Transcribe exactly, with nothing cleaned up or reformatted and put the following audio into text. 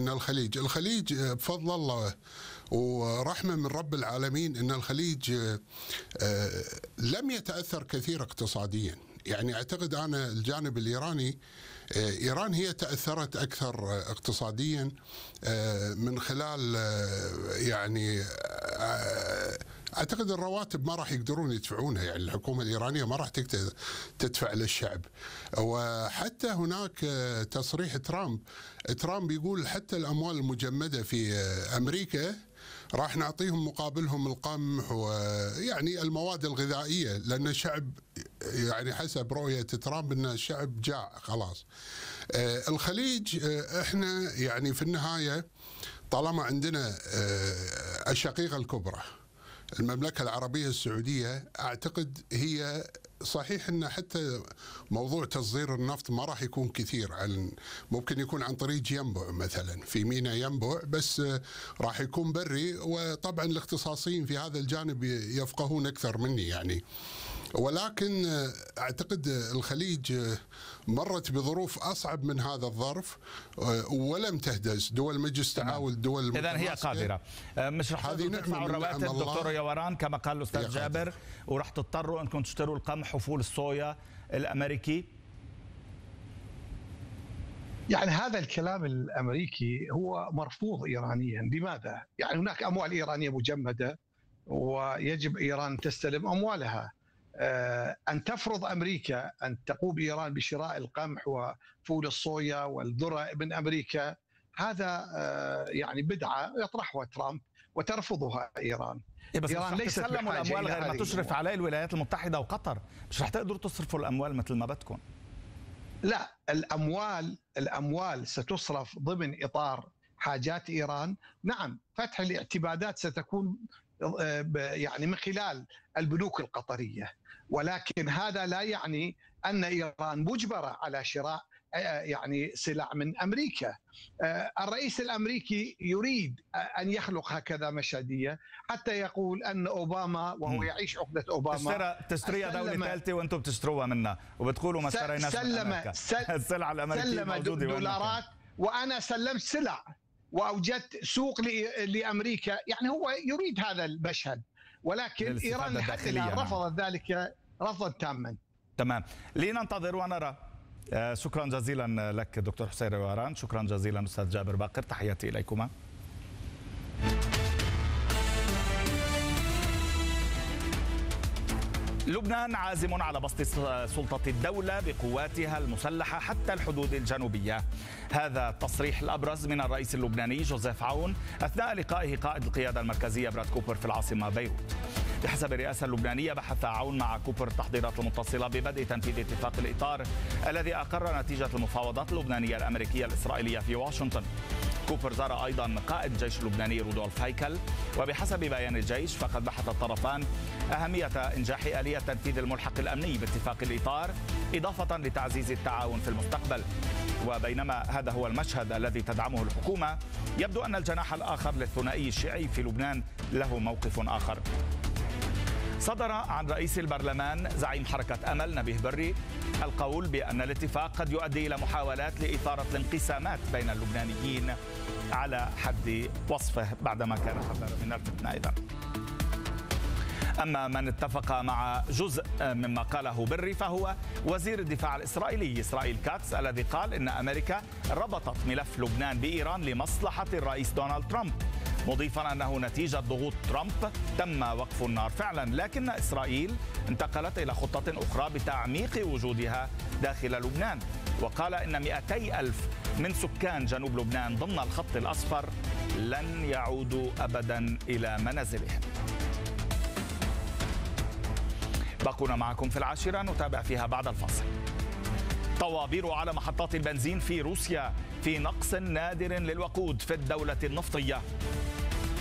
من الخليج. الخليج بفضل الله ورحمة من رب العالمين أن الخليج لم يتأثر كثير اقتصاديا. يعني أعتقد أنا الجانب الإيراني، إيران هي تأثرت أكثر اقتصاديا من خلال يعني أعتقد الرواتب ما راح يقدرون يدفعونها، يعني الحكومة الإيرانية ما راح تقدر تدفع للشعب. وحتى هناك تصريح ترامب ترامب يقول حتى الأموال المجمدة في أمريكا راح نعطيهم مقابلهم القمح ويعني المواد الغذائية، لأن الشعب يعني حسب رؤية ترامب أن الشعب جاع خلاص. الخليج احنا يعني في النهاية طالما عندنا الشقيقة الكبرى المملكة العربية السعودية، أعتقد هي صحيح أن حتى موضوع تصدير النفط ما راح يكون كثير، عن ممكن يكون عن طريق ينبع مثلا في ميناء ينبع، بس راح يكون بري. وطبعا الاختصاصيين في هذا الجانب يفقهون أكثر مني يعني. ولكن أعتقد الخليج مرت بظروف أصعب من هذا الظرف ولم تهدز. دول مجلس تعاون دول إذن هي قادرة، مش رح تدفعوا الرواتب دكتور يوران كما قال الأستاذ جابر، ورح تضطروا أنكم تشتروا القمح وفول الصويا الأمريكي. يعني هذا الكلام الأمريكي هو مرفوض إيرانيا. لماذا؟ يعني هناك أموال إيرانية مجمدة ويجب إيران تستلم أموالها. أن تفرض أمريكا أن تقوم إيران بشراء القمح وفول الصويا والذرة من أمريكا، هذا يعني بدعة يطرحها ترامب وترفضها إيران. إيه بس إيران ليست تسلموا الأموال غير ما تشرف عليه الولايات المتحدة وقطر، مش رح تقدروا تصرفوا الأموال مثل ما بدكم. لا، الأموال الأموال ستصرف ضمن إطار حاجات إيران. نعم، فتح الاعتمادات ستكون يعني من خلال البنوك القطرية، ولكن هذا لا يعني أن إيران مجبرة على شراء يعني سلع من أمريكا. الرئيس الأمريكي يريد أن يخلق هكذا مشهدية حتى يقول أن أوباما وهو يعيش عقدة أوباما تشتريها دولة ثالثة وأنتم بتشتروها منها وبتقولوا ما اشتريناش من أمريكا. السلع الأمريكية موجودة دولارات وأنا سلمت سلع وأوجدت سوق لأمريكا. يعني هو يريد هذا المشهد، ولكن إيران لحد الآن رفضت ذلك رفضا تاما. تمام، لننتظر ونرى. شكرا جزيلا لك دكتور حسين رويران، شكرا جزيلا أستاذ جابر باقر، تحياتي إليكما. لبنان عازم على بسط سلطة الدولة بقواتها المسلحة حتى الحدود الجنوبية. هذا التصريح الأبرز من الرئيس اللبناني جوزيف عون أثناء لقائه قائد القيادة المركزية براد كوبر في العاصمة بيروت. بحسب الرئاسة اللبنانية، بحث عون مع كوبر التحضيرات المتصلة ببدء تنفيذ اتفاق الإطار الذي أقر نتيجة المفاوضات اللبنانية الأمريكية الإسرائيلية في واشنطن. كوبر زار أيضا قائد الجيش اللبناني رودولف هيكل، وبحسب بيان الجيش فقد بحث الطرفان أهمية إنجاح آلية تنفيذ الملحق الأمني باتفاق الإطار إضافة لتعزيز التعاون في المستقبل. وبينما هذا هو المشهد الذي تدعمه الحكومة، يبدو أن الجناح الآخر للثنائي الشيعي في لبنان له موقف آخر. صدر عن رئيس البرلمان زعيم حركة أمل نبيه بري القول بأن الاتفاق قد يؤدي إلى محاولات لإثارة الانقسامات بين اللبنانيين على حد وصفه بعدما كان حذر من الفتنة أيضا. أما من اتفق مع جزء مما قاله بري فهو وزير الدفاع الإسرائيلي إسرائيل كاتس، الذي قال إن أمريكا ربطت ملف لبنان بإيران لمصلحة الرئيس دونالد ترامب، مضيفا أنه نتيجة ضغوط ترامب تم وقف النار فعلا، لكن إسرائيل انتقلت إلى خطة أخرى بتعميق وجودها داخل لبنان. وقال إن مئتي ألف من سكان جنوب لبنان ضمن الخط الأصفر لن يعودوا أبدا إلى منازلهم. بقونا معكم في العاشرة نتابع فيها بعد الفاصل. طوابير على محطات البنزين في روسيا في نقص نادر للوقود في الدولة النفطية.